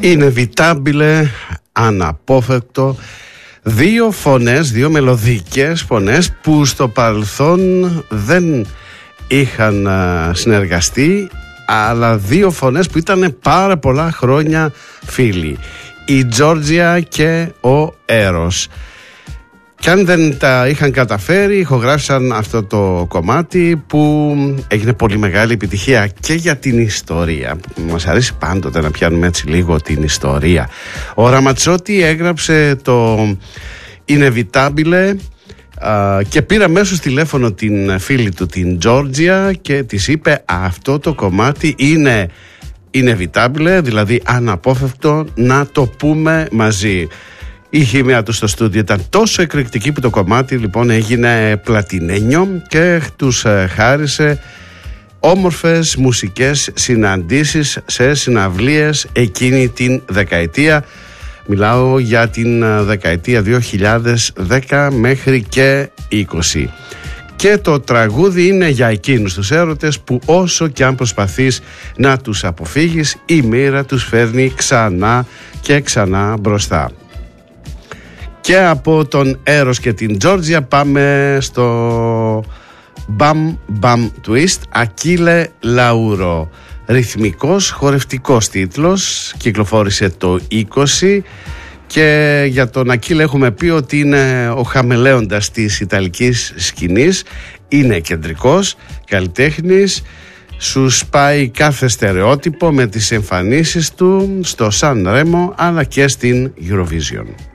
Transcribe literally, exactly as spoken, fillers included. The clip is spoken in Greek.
Inevitable, αναπόφευκτο. Δύο φωνές, δύο μελωδικές φωνές που στο παρελθόν δεν είχαν συνεργαστεί, αλλά δύο φωνές που ήταν πάρα πολλά χρόνια φίλοι. Η Τζόρτζια και ο Έρος. Και αν δεν τα είχαν καταφέρει, ηχογράφησαν αυτό το κομμάτι που έγινε πολύ μεγάλη επιτυχία και για την ιστορία. Μας αρέσει πάντοτε να πιάνουμε έτσι λίγο την ιστορία. Ο Ραματσότη έγραψε το Inevitable και πήρα μέσω τηλέφωνο την φίλη του, την Τζόρτζια, και της είπε αυτό το κομμάτι είναι Inevitable, δηλαδή αναπόφευκτο να το πούμε μαζί. Η χημεία του στο στούντιο ήταν τόσο εκρηκτική που το κομμάτι λοιπόν έγινε πλατινένιο και τους χάρισε όμορφες μουσικές συναντήσεις σε συναυλίες εκείνη την δεκαετία. Μιλάω για την δεκαετία δύο χιλιάδες δέκα μέχρι και είκοσι. Και το τραγούδι είναι για εκείνους τους έρωτες που όσο και αν προσπαθείς να τους αποφύγεις, η μοίρα τους φέρνει ξανά και ξανά μπροστά. Και από τον Έρος και την Τζόρτζια πάμε στο Bam Bam Twist, Ακίλε Λαούρο. Ρυθμικός, χορευτικός τίτλος, κυκλοφόρησε το είκοσι και για τον Ακίλε έχουμε πει ότι είναι ο χαμελέοντας της ιταλικής σκηνής, είναι κεντρικός καλλιτέχνης, σου σπάει κάθε στερεότυπο με τις εμφανίσεις του στο Σαν Ρέμο αλλά και στην Eurovision.